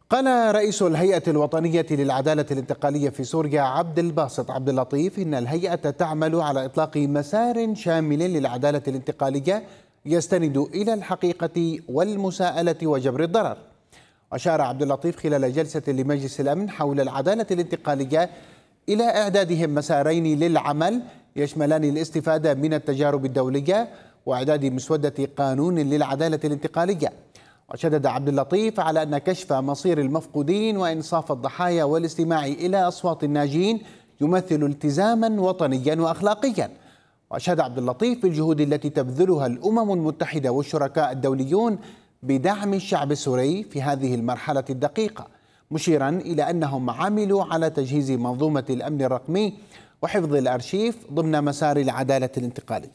قال رئيس الهيئة الوطنية للعدالة الانتقالية في سوريا عبد الباسط عبد اللطيف إن الهيئة تعمل على إطلاق مسار شامل للعدالة الانتقالية يستند إلى الحقيقة والمساءلة وجبر الضرر. أشار عبد اللطيف خلال جلسة لمجلس الأمن حول العدالة الانتقالية إلى إعدادهم مسارين للعمل يشملان الاستفادة من التجارب الدولية وإعداد مسودة قانون للعدالة الانتقالية. وشدد عبد اللطيف على أن كشف مصير المفقودين وإنصاف الضحايا والاستماع إلى أصوات الناجين يمثل التزاما وطنيا وأخلاقيا. وأشاد عبد اللطيف بالجهود التي تبذلها الأمم المتحدة والشركاء الدوليون بدعم الشعب السوري في هذه المرحلة الدقيقة، مشيرا إلى أنهم عملوا على تجهيز منظومة الأمن الرقمي وحفظ الأرشيف ضمن مسار العدالة الانتقالية.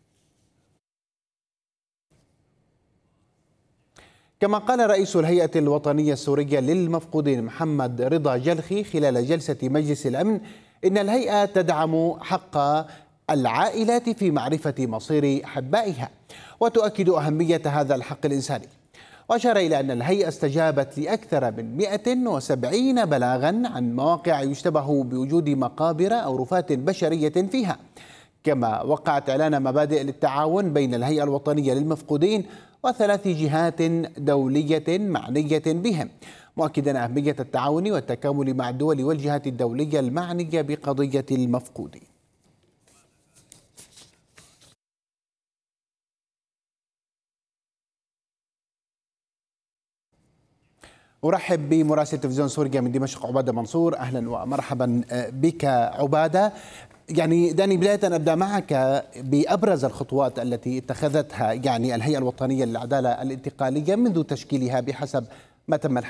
كما قال رئيس الهيئة الوطنية السورية للمفقودين محمد رضا جلخي خلال جلسة مجلس الأمن إن الهيئة تدعم حق العائلات في معرفة مصير أحبائها وتؤكد أهمية هذا الحق الإنساني. وأشار إلى أن الهيئة استجابت لأكثر من 170 بلاغا عن مواقع يشتبه بوجود مقابر أو رفات بشرية فيها. كما وقعت إعلان مبادئ للتعاون بين الهيئة الوطنية للمفقودين وثلاث جهات دولية معنية بهم، مؤكدا أهمية التعاون والتكامل مع الدول والجهات الدولية المعنية بقضية المفقودين. أرحب بمراسل تلفزيون سوريا من دمشق عبادة منصور. أهلا ومرحبا بك عبادة. يعني داني بداية أبدأ معك بأبرز الخطوات التي اتخذتها الهيئة الوطنية للعدالة الانتقالية منذ تشكيلها بحسب ما تم